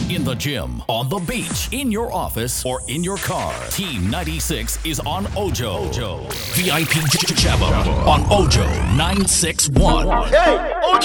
In the gym, on the beach, in your office, or in your car, Team 96 is on Ojo. VIP Jabba on Ojo 961. Hey!